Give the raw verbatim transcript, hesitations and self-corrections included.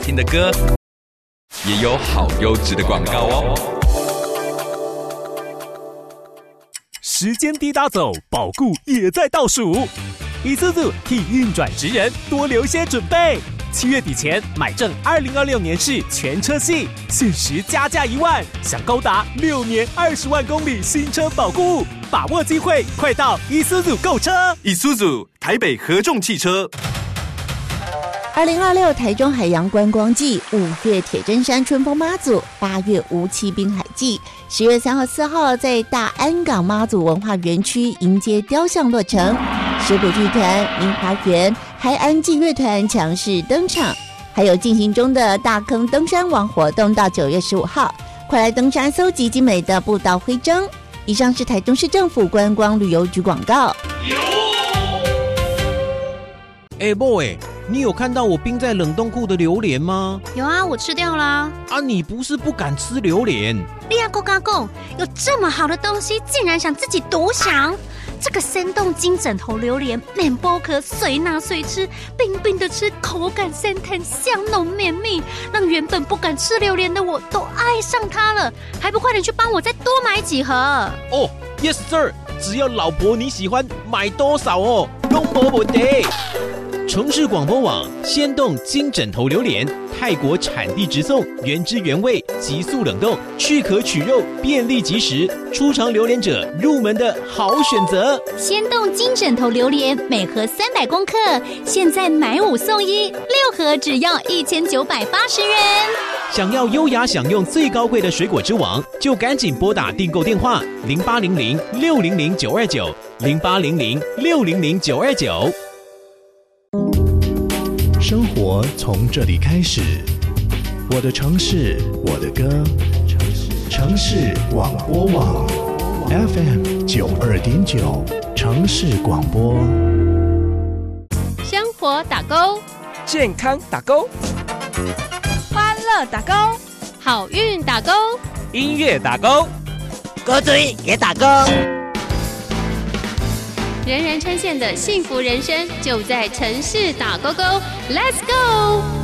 听的歌，也有好优质的广告哦。 时间滴答走，保固也在倒数。Isuzu替运转职人多留些准备。七月底前买正二零二六年式全车系，限时加价一万，享高达六年二十万公里新车保固，把握机会，快到 Isuzu 购车。 Isuzu 台北合众汽车。 二零二六台中海洋观光季，五月铁砧山春风妈祖，八月无期滨海季，十月三号、四号在大安港妈祖文化园区迎接雕像落成，水果剧团、明华园、海安季乐团强势登场，还有进行中的大坑登山王活动到九月十五号，快来登山搜集精美的步道徽章。以上是台中市政府观光旅游局广告。 哎，boy，你有看到我冰在冷冻库的榴莲吗？ 有啊，我吃掉啦。 啊，你不是不敢吃榴莲？ 你阿公阿公，有这么好的东西，竟然想自己独享？这个生动金枕头榴莲，免剥壳，随拿随吃，冰冰的吃，口感鲜甜，香浓绵密，让原本不敢吃榴莲的我都爱上它了。还不快点去帮我再多买几盒？ 哦 ，Yes sir， 只要老婆你喜欢，买多少哦，都没问题。城市广播网鲜冻金枕头榴莲，泰国产地直送，原汁原味，急速冷冻，去壳取肉，便利即食，初尝榴莲者入门的好选择。 鲜冻金枕头榴莲每盒三百公克，现在买五送一，六盒只要一千九百八十元。 想要优雅享用最高贵的水果之王，就赶紧拨打订购电话零八零零六零零九二九零八零零六零零九二九。 生活从这里开始，我的城市，我的歌，城市广播网 F M 九二点九，城市广播。 生活打勾， 健康打勾， 欢乐打勾，好运打勾， 音乐打勾， 歌嘴也打勾。 人人称羡的幸福人生就在城市打勾勾 ，Let's go！